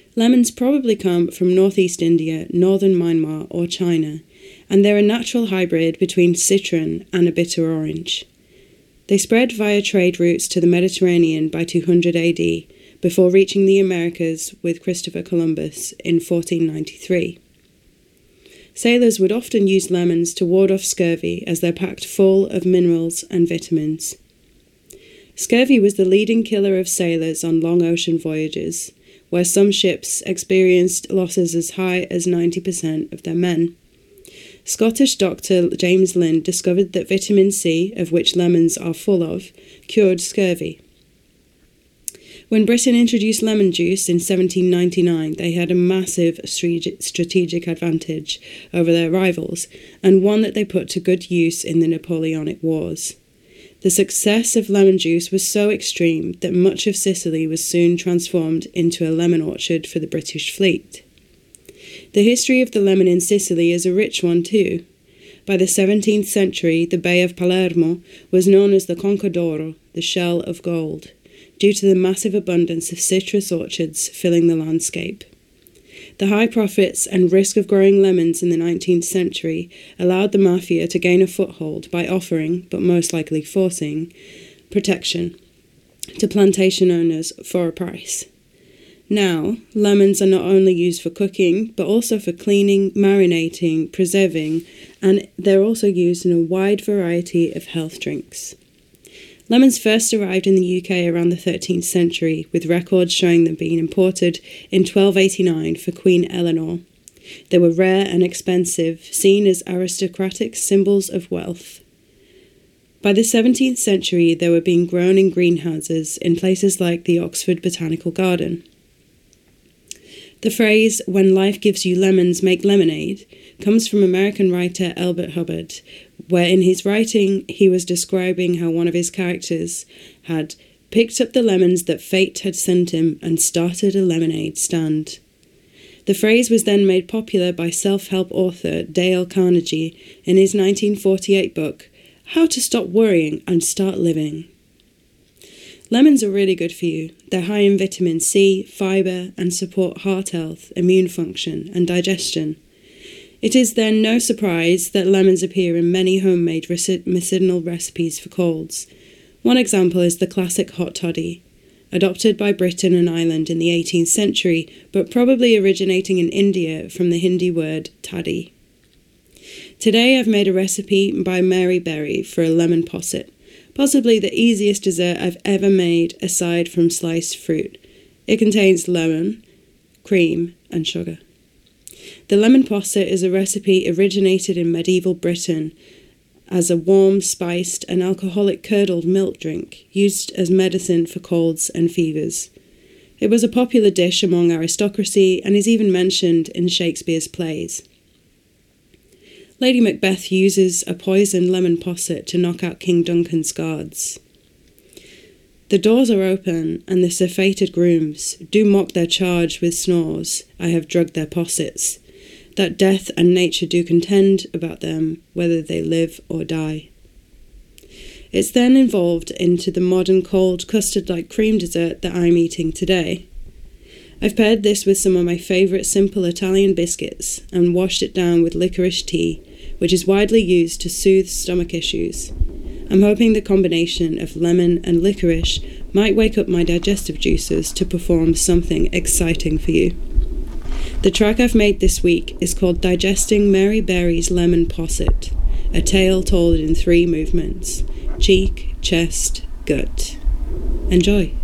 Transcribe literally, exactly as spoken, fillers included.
Lemons probably come from northeast India, northern Myanmar or China, and they're a natural hybrid between citron and a bitter orange. They spread via trade routes to the Mediterranean by two hundred A D, before reaching the Americas with Christopher Columbus in fourteen ninety-three. Sailors would often use lemons to ward off scurvy as they're packed full of minerals and vitamins. Scurvy was the leading killer of sailors on long ocean voyages, where some ships experienced losses as high as ninety percent of their men. Scottish doctor James Lind discovered that vitamin C, of which lemons are full of, cured scurvy. When Britain introduced lemon juice in seventeen ninety-nine, they had a massive strategic advantage over their rivals, and one that they put to good use in the Napoleonic Wars. The success of lemon juice was so extreme that much of Sicily was soon transformed into a lemon orchard for the British fleet. The history of the lemon in Sicily is a rich one too. By the seventeenth century, the Bay of Palermo was known as the Conca d'Oro, the shell of gold, due to the massive abundance of citrus orchards filling the landscape. The high profits and risk of growing lemons in the nineteenth century allowed the mafia to gain a foothold by offering, but most likely forcing, protection to plantation owners for a price. Now, lemons are not only used for cooking, but also for cleaning, marinating, preserving, and they're also used in a wide variety of health drinks. Lemons first arrived in the U K around the thirteenth century, with records showing them being imported in twelve eighty-nine for Queen Eleanor. They were rare and expensive, seen as aristocratic symbols of wealth. By the seventeenth century, they were being grown in greenhouses in places like the Oxford Botanical Garden. The phrase, "when life gives you lemons, make lemonade," comes from American writer Elbert Hubbard, where in his writing he was describing how one of his characters had picked up the lemons that fate had sent him and started a lemonade stand. The phrase was then made popular by self-help author Dale Carnegie in his nineteen forty-eight book, How to Stop Worrying and Start Living. Lemons are really good for you. They're high in vitamin C, fibre, and support heart health, immune function, and digestion. It is then no surprise that lemons appear in many homemade medicinal recipes for colds. One example is the classic hot toddy, adopted by Britain and Ireland in the eighteenth century, but probably originating in India from the Hindi word toddy. Today I've made a recipe by Mary Berry for a lemon posset, possibly the easiest dessert I've ever made aside from sliced fruit. It contains lemon, cream, and sugar. The lemon posset is a recipe originated in medieval Britain as a warm, spiced, and alcoholic curdled milk drink used as medicine for colds and fevers. It was a popular dish among aristocracy and is even mentioned in Shakespeare's plays. Lady Macbeth uses a poisoned lemon posset to knock out King Duncan's guards. The doors are open, and the surfeited grooms do mock their charge with snores. I have drugged their possets, that death and nature do contend about them, whether they live or die. It's then evolved into the modern cold custard-like cream dessert that I'm eating today. I've paired this with some of my favourite simple Italian biscuits and washed it down with licorice tea, which is widely used to soothe stomach issues. I'm hoping the combination of lemon and licorice might wake up my digestive juices to perform something exciting for you. The track I've made this week is called Digesting Mary Berry's Lemon Posset, a tale told in three movements: cheek, chest, gut. Enjoy.